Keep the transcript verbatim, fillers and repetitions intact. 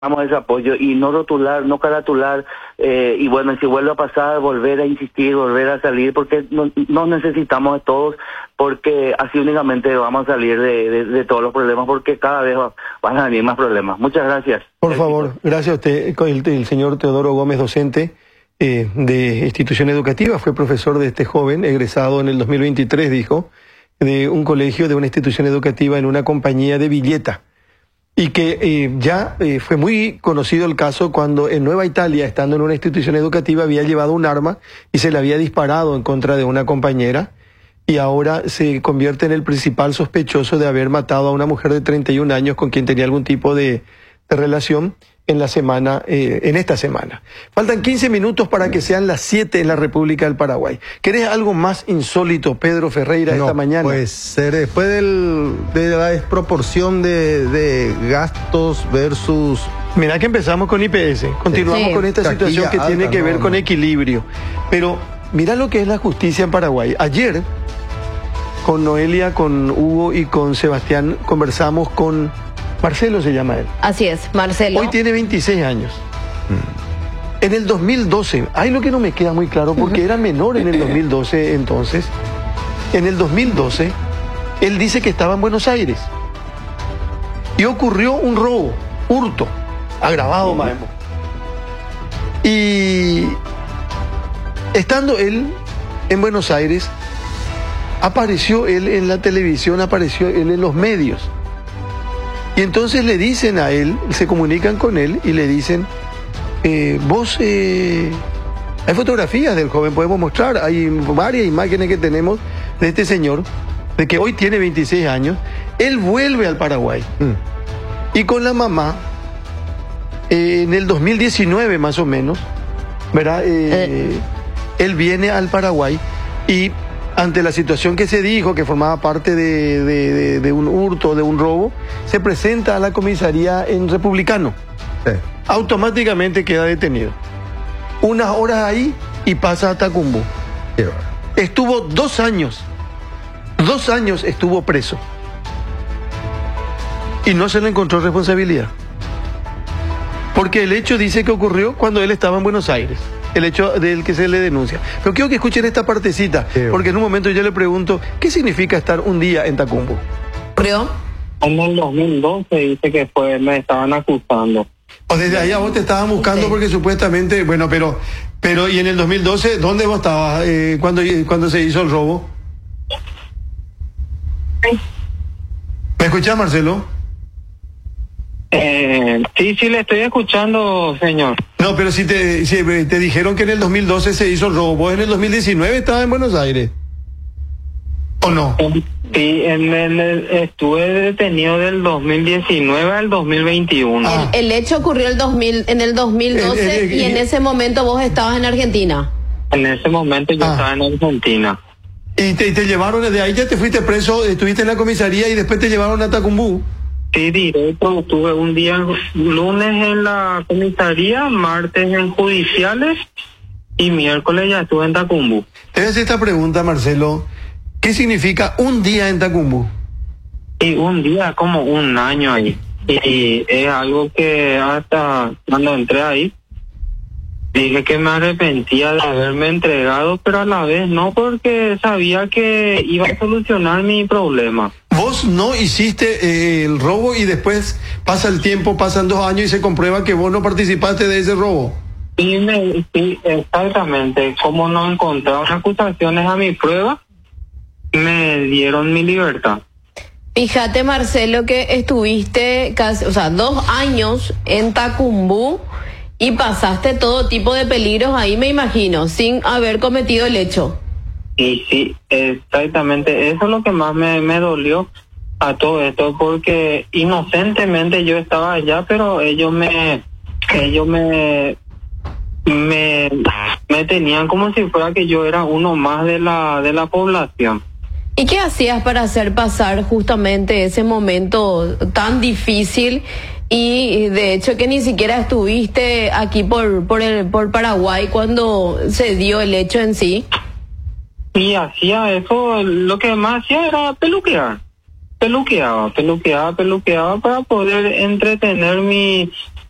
damos ese apoyo y no rotular, no caratular, eh, y bueno, si vuelve a pasar, volver a insistir, volver a salir, porque no, no necesitamos de todos, porque así únicamente vamos a salir de, de, de todos los problemas, porque cada vez va, van a venir más problemas. Muchas gracias. Por favor, gracias a usted, el, el señor Teodoro Gómez, docente eh, de institución educativa, fue profesor de este joven, egresado en el dos mil veintitrés, dijo, de un colegio, de una institución educativa en una compañía de Villeta. Y que eh, ya eh, fue muy conocido el caso cuando en Nueva Italia, estando en una institución educativa, había llevado un arma y se le había disparado en contra de una compañera, y ahora se convierte en el principal sospechoso de haber matado a una mujer de treinta y un años con quien tenía algún tipo de, de relación en la semana, eh, en esta semana. Faltan quince minutos para que sean las siete en la República del Paraguay. ¿Querés algo más insólito, Pedro Ferreira, no, esta mañana? Pues ser después del, de la desproporción de, de gastos versus... Mirá que empezamos con I P S, continuamos sí. con esta Taquilla situación que alta, tiene que no, ver no. con equilibrio. Pero mirá lo que es la justicia en Paraguay. Ayer, con Noelia, con Hugo y con Sebastián, conversamos con... Marcelo se llama él. Así es, Marcelo. Hoy tiene veintiséis años. Mm. En el dos mil doce, hay lo que no me queda muy claro, porque uh-huh. era menor en el dos mil doce entonces. En el dos mil doce, él dice que estaba en Buenos Aires. Y ocurrió un robo, hurto, agravado, uh-huh. Maemo. Y estando él en Buenos Aires, apareció él en la televisión, apareció él en los medios. Y entonces le dicen a él, se comunican con él y le dicen, eh, vos, eh, hay fotografías del joven, podemos mostrar, hay varias imágenes que tenemos de este señor, de que hoy tiene veintiséis años, él vuelve al Paraguay. Mm. Y con la mamá, eh, en el dos mil diecinueve más o menos, ¿verdad? Eh, eh. Él viene al Paraguay y... ante la situación que se dijo, que formaba parte de, de, de, de un hurto, de un robo, se presenta a la comisaría en Republicano. Sí. Automáticamente queda detenido. Unas horas ahí y pasa a Tacumbú. Sí. Estuvo dos años, dos años estuvo preso. Y no se le encontró responsabilidad. Porque el hecho dice que ocurrió cuando él estaba en Buenos Aires. El hecho del que se le denuncia. Pero quiero que escuchen esta partecita, sí, porque en un momento yo le pregunto, ¿qué significa estar un día en Tacumbú? ¿Ocurrió? En el dos mil doce dice que fue, me estaban acusando. O desde allá vos te estaban buscando, sí, porque supuestamente, bueno, pero, pero ¿y en el dos mil doce dónde vos estabas eh, cuando, cuando se hizo el robo? Sí. ¿Me escuchás, Marcelo? Eh, sí, sí, le estoy escuchando, señor. No, pero si te, si te dijeron que en el dos mil doce se hizo el robo, ¿vos en el dos mil diecinueve estabas en Buenos Aires? ¿O no? Sí, en el, estuve detenido del dos mil diecinueve al dos mil veintiuno. Ah. El, el hecho ocurrió el dos mil, en el dos mil doce el, el, el, y en ese momento vos estabas en Argentina. En ese momento yo ah. estaba en Argentina. ¿Y te, te llevaron desde ahí? ¿Ya te fuiste preso? ¿Estuviste en la comisaría y después te llevaron a Tacumbú? Sí, directo, estuve un día lunes en la comisaría, martes en judiciales y miércoles ya estuve en Tacumbú. Te voy a hacer esta pregunta, Marcelo. ¿Qué significa un día en Tacumbú? Y un día como un año ahí. Y es algo que hasta cuando entré ahí, dije que me arrepentía de haberme entregado, pero a la vez no, porque sabía que iba a solucionar mi problema. Vos no hiciste eh, el robo y después pasa el tiempo, pasan dos años y se comprueba que vos no participaste de ese robo. Sí, me, sí, exactamente. Como no encontraron acusaciones a mi prueba, me dieron mi libertad. Fíjate, Marcelo, que estuviste casi, o sea, dos años en Tacumbú y pasaste todo tipo de peligros ahí, me imagino, sin haber cometido el hecho. Y sí, exactamente, eso es lo que más me, me dolió a todo esto, porque inocentemente yo estaba allá, pero ellos me, ellos me, me, me tenían como si fuera que yo era uno más de la, de la población. ¿Y qué hacías para hacer pasar justamente ese momento tan difícil? Y de hecho que ni siquiera estuviste aquí por, por, el, por Paraguay cuando se dio el hecho en sí. Y hacía eso, lo que más hacía era peluquear. Peluqueaba, peluqueaba, peluqueaba para poder entretener mi,